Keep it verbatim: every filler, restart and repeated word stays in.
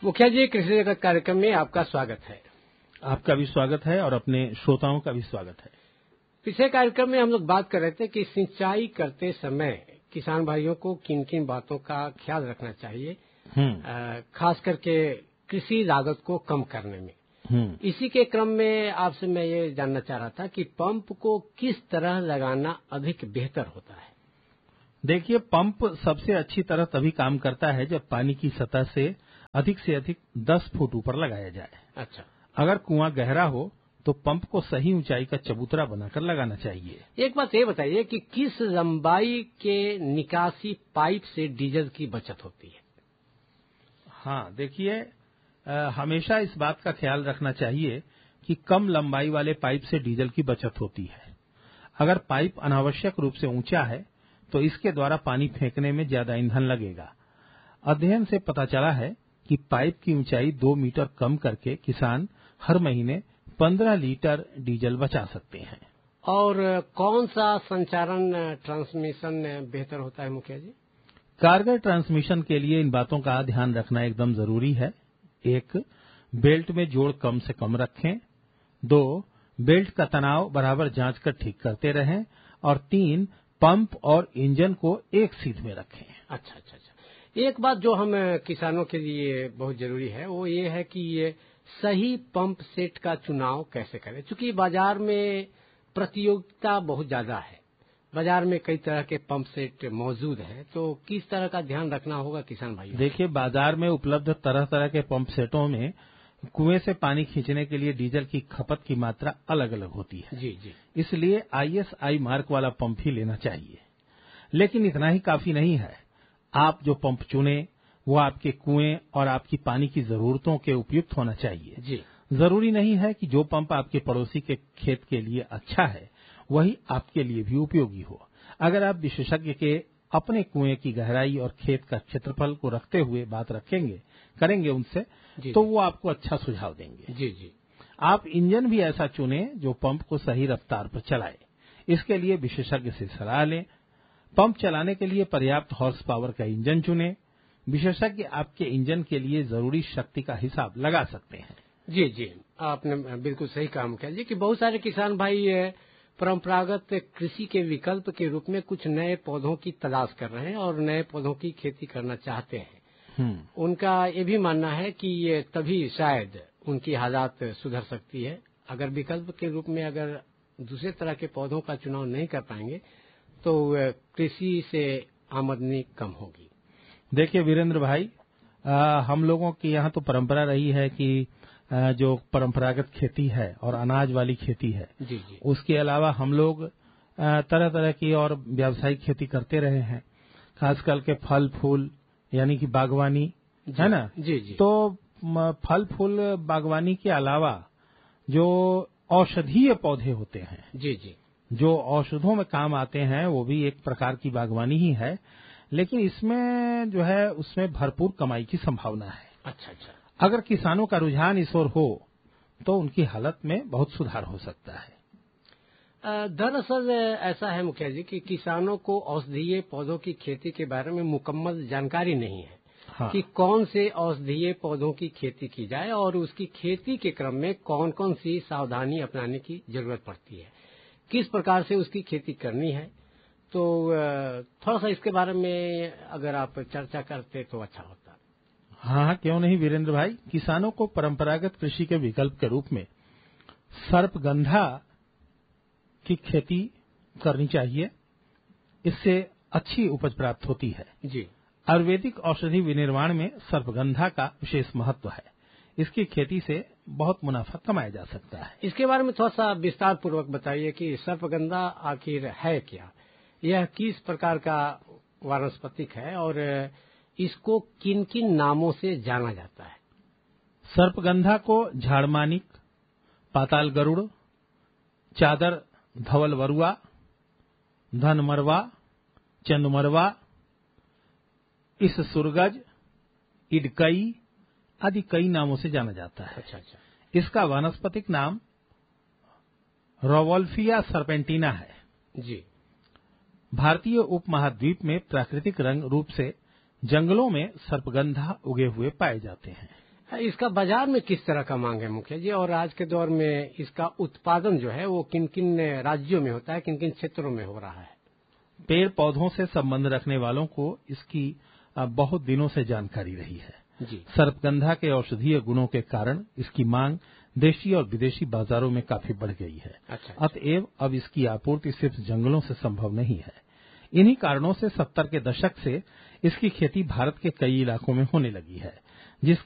मुखिया जी, कृषि जगत कार्यक्रम में आपका स्वागत है। आपका भी स्वागत है और अपने श्रोताओं का भी स्वागत है। पिछले कार्यक्रम में हम लोग बात कर रहे थे कि सिंचाई करते समय किसान भाइयों को किन किन बातों का ख्याल रखना चाहिए, खास करके कृषि लागत को कम करने में। इसी के क्रम में आपसे मैं ये जानना चाह रहा था कि पंप को किस तरह लगाना अधिक बेहतर होता है। देखिए, पंप सबसे अच्छी तरह तभी काम करता है जब पानी की सतह से अधिक से अधिक दस फुट ऊपर लगाया जाए। अच्छा, अगर कुआं गहरा हो तो पंप को सही ऊंचाई का चबूतरा बनाकर लगाना चाहिए। एक बात ये बताइए कि किस लंबाई के निकासी पाइप से डीजल की बचत होती है। हाँ, देखिए, हमेशा इस बात का ख्याल रखना चाहिए कि कम लंबाई वाले पाइप से डीजल की बचत होती है। अगर पाइप अनावश्यक रूप से ऊंचा है तो इसके द्वारा पानी फेंकने में ज्यादा ईंधन लगेगा। अध्ययन से पता चला है कि पाइप की ऊंचाई दो मीटर कम करके किसान हर महीने पंद्रह लीटर डीजल बचा सकते हैं। और कौन सा संचारण ट्रांसमिशन बेहतर होता है मुखिया जी? कारगर ट्रांसमिशन के लिए इन बातों का ध्यान रखना एकदम जरूरी है। एक, बेल्ट में जोड़ कम से कम रखें। दो, बेल्ट का तनाव बराबर जांच कर ठीक करते रहें। और तीन, पंप और इंजन को एक सीध में रखें। अच्छा अच्छा अच्छा एक बात जो हम किसानों के लिए बहुत जरूरी है वो ये है कि ये सही पंप सेट का चुनाव कैसे करें, क्योंकि बाजार में प्रतियोगिता बहुत ज्यादा है। बाजार में कई तरह के पंप सेट मौजूद है, तो किस तरह का ध्यान रखना होगा किसान भाइयों? देखिए, बाजार में उपलब्ध तरह तरह के पंप सेटों में कुएं से पानी खींचने के लिए डीजल की खपत की मात्रा अलग अलग होती है। जी जी इसलिए आई एस आई मार्क वाला पंप ही लेना चाहिए। लेकिन इतना ही काफी नहीं है। आप जो पंप चुने वो आपके कुएं और आपकी पानी की जरूरतों के उपयुक्त होना चाहिए। जी जरूरी नहीं है कि जो पंप आपके पड़ोसी के खेत के लिए अच्छा है वही आपके लिए भी उपयोगी हो। अगर आप विशेषज्ञ के अपने कुएं की गहराई और खेत का क्षेत्रफल को रखते हुए बात रखेंगे करेंगे उनसे, तो वो आपको अच्छा सुझाव देंगे। जी जी आप इंजन भी ऐसा चुने जो पंप को सही रफ्तार पर चलाए। इसके लिए विशेषज्ञ से सलाह लें। पंप चलाने के लिए पर्याप्त हॉर्स पावर का इंजन चुने। विशेषज्ञ आपके इंजन के लिए जरूरी शक्ति का हिसाब लगा सकते हैं। जी जी आपने बिल्कुल सही काम किया जी कि बहुत सारे किसान भाई परंपरागत कृषि के विकल्प के रूप में कुछ नए पौधों की तलाश कर रहे हैं और नए पौधों की खेती करना चाहते हैं। उनका ये भी मानना है कि ये तभी शायद उनकी हालात सुधर सकती है। अगर विकल्प के रूप में अगर दूसरे तरह के पौधों का चुनाव नहीं कर पाएंगे तो कृषि से आमदनी कम होगी। देखिए वीरेंद्र भाई, आ, हम लोगों की यहाँ तो परंपरा रही है कि आ, जो परंपरागत खेती है और अनाज वाली खेती है, जी जी उसके अलावा हम लोग तरह तरह की और व्यावसायिक खेती करते रहे हैं, खासकर के फल फूल यानी कि बागवानी, है ना? जी जी तो फल फूल बागवानी के अलावा जो औषधीय पौधे होते हैं, जी जी जो औषधों में काम आते हैं, वो भी एक प्रकार की बागवानी ही है। लेकिन इसमें जो है उसमें भरपूर कमाई की संभावना है। अच्छा अच्छा अगर किसानों का रुझान इस ओर हो तो उनकी हालत में बहुत सुधार हो सकता है। दरअसल ऐसा है मुखिया जी कि किसानों को औषधीय पौधों की खेती के बारे में मुकम्मल जानकारी नहीं है। हाँ। कि कौन से औषधीय पौधों की खेती की जाए और उसकी खेती के क्रम में कौन कौन सी सावधानी अपनाने की जरूरत पड़ती है, किस प्रकार से उसकी खेती करनी है। तो थोड़ा सा इसके बारे में अगर आप चर्चा करते तो अच्छा होता। हाँ हाँ क्यों नहीं वीरेंद्र भाई। किसानों को परंपरागत कृषि के विकल्प के रूप में सर्पगंधा की खेती करनी चाहिए। इससे अच्छी उपज प्राप्त होती है। जी आयुर्वेदिक औषधि विनिर्माण में सर्पगंधा का विशेष महत्व है। इसकी खेती से बहुत मुनाफा कमाया जा सकता है। इसके बारे में थोड़ा सा विस्तार पूर्वक बताइए कि सर्पगंधा आखिर है क्या, यह किस प्रकार का वानस्पतिक है और इसको किन किन नामों से जाना जाता है। सर्पगंधा को झाड़मानिक, पाताल गरुड़, चादर धवल वरुआ, धनमरवा, चंदमरवा, इस सुरगज, इडकई आदि कई नामों से जाना जाता है। अच्छा अच्छा इसका वानस्पतिक नाम रोवोल्फिया सर्पेंटिना है। जी भारतीय उपमहाद्वीप में प्राकृतिक रंग रूप से जंगलों में सर्पगंधा उगे हुए पाए जाते हैं। इसका बाजार में किस तरह का मांग है मुखिया जी, और आज के दौर में इसका उत्पादन जो है वो किन किन राज्यों में होता है, किन किन क्षेत्रों में हो रहा है? पेड़ पौधों से संबंध रखने वालों को इसकी बहुत दिनों से जानकारी रही है जी। सर्पगंधा के औषधीय गुणों के कारण इसकी मांग देशी और विदेशी बाजारों में काफी बढ़ गई है। अच्छा, अतएव अब इसकी आपूर्ति सिर्फ जंगलों से संभव नहीं है। इन्हीं कारणों से सत्तर के दशक से इसकी खेती भारत के कई इलाकों में होने लगी है।